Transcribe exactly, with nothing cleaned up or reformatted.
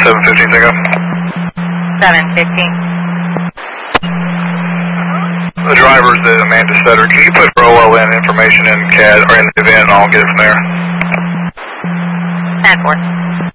seven fifteen, take off. seven fifteen. The driver's at Amanda Sutter. Can you put her O L N information in C A D or in the event and I'll get it from there? ten four.